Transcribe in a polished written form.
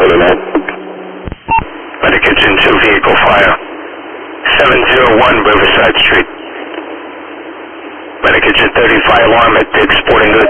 Medic Kitchen 2 vehicle fire. 701 Riverside Street. Medic Kitchen 30 fire alarm at Dick's Sporting Goods.